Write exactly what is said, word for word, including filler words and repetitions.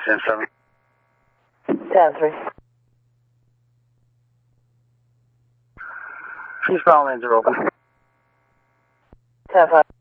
ten seven. ten three. Eastbound lanes are open. ten five.